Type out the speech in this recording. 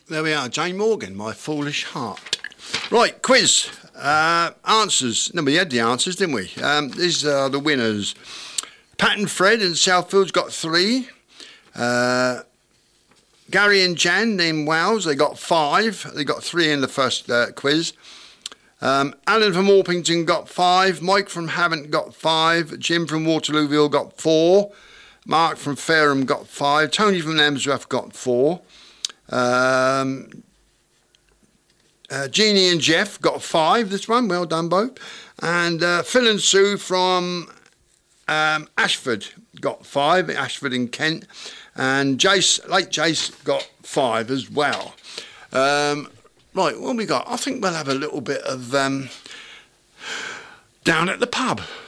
There we are, Jane Morgan, My Foolish Heart. Right, quiz. Answers. No, we had the answers, didn't we? These are the winners. Pat and Fred in Southfield's got 3. Gary and Jan in Wales, they got 5. They got 3 in the first quiz. Alan from Orpington got 5. Mike from Havant got 5. Jim from Waterlooville got 4. Mark from Fareham got 5. Tony from Lemsworth got 4. Jeannie and Jeff got 5 this one. Well done, both. And Phil and Sue from Ashford got 5. Ashford in Kent. And late Jace got 5 as well. Right, what have we got? I think we'll have a little bit of down at the pub.